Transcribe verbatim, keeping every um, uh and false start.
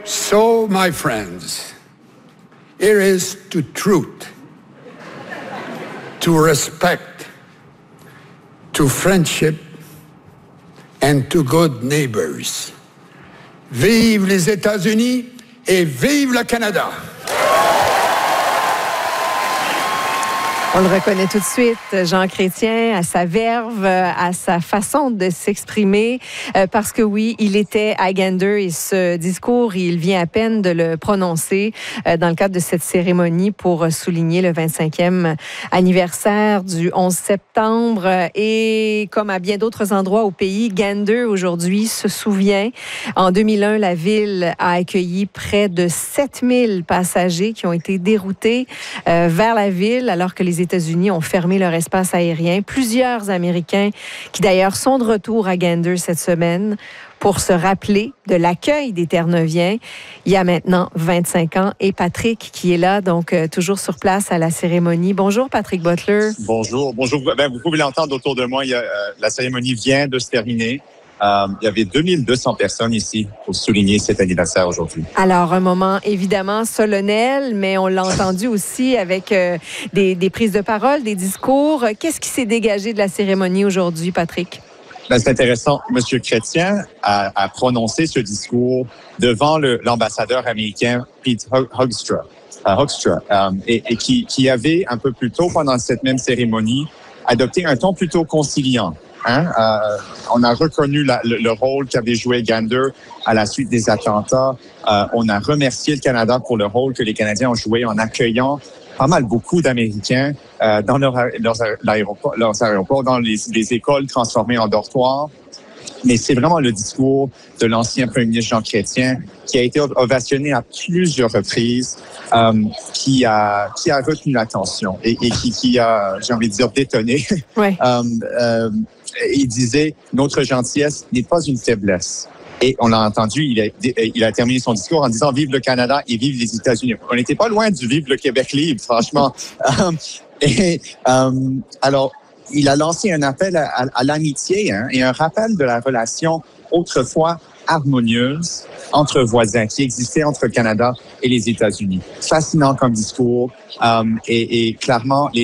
So, my friends, here is to truth, to respect, to friendship, and to good neighbors. Vive les États-Unis et vive le Canada! On le reconnaît tout de suite, Jean Chrétien, à sa verve, à sa façon de s'exprimer, euh, parce que oui, il était à Gander et ce discours, il vient à peine de le prononcer euh, dans le cadre de cette cérémonie pour souligner le vingt-cinquième anniversaire du onze septembre. Et comme à bien d'autres endroits au pays, Gander aujourd'hui se souvient. En deux mille un, la ville a accueilli près de sept mille passagers qui ont été déroutés euh, vers la ville alors que les États-Unis ont fermé leur espace aérien. Plusieurs Américains qui d'ailleurs sont de retour à Gander cette semaine pour se rappeler de l'accueil des Terre-Neuviens il y a maintenant vingt-cinq ans. Et Patrick qui est là, donc euh, toujours sur place à la cérémonie. Bonjour Patrick Butler. Bonjour, bonjour. Ben, vous pouvez l'entendre autour de moi. Il y a, euh, la cérémonie vient de se terminer. Euh, il y avait deux mille deux cents personnes ici pour souligner cet anniversaire aujourd'hui. Alors, un moment évidemment solennel, mais on l'a entendu aussi avec euh, des, des prises de parole, des discours. Qu'est-ce qui s'est dégagé de la cérémonie aujourd'hui, Patrick? Ben, c'est intéressant. Monsieur Chrétien a, a prononcé ce discours devant le, l'ambassadeur américain Pete Hoekstra, uh, Hoekstra euh, et, et qui, qui avait un peu plus tôt pendant cette même cérémonie adopté un ton plutôt conciliant. Hein? Euh, on a reconnu la, le, le rôle qu'avait joué Gander à la suite des attentats. Euh, on a remercié le Canada pour le rôle que les Canadiens ont joué en accueillant pas mal beaucoup d'Américains euh, dans leur, leurs, aéroports, leurs aéroports, dans les, les écoles transformées en dortoirs. Mais c'est vraiment le discours de l'ancien premier ministre Jean Chrétien qui a été ovationné à plusieurs reprises, euh, qui a qui a retenu l'attention et, et qui, qui a, j'ai envie de dire, détonné. Ouais. euh, euh, il disait « Notre gentillesse n'est pas une faiblesse ». Et on l'a entendu, il a, il a terminé son discours en disant « Vive le Canada et vive les États-Unis ». On n'était pas loin du « Vive le Québec libre », franchement. et euh, alors, il a lancé un appel à, à, à l'amitié hein, et un rappel de la relation autrefois harmonieuse entre voisins qui existait entre le Canada et les États-Unis. Fascinant comme discours euh, et, et clairement, les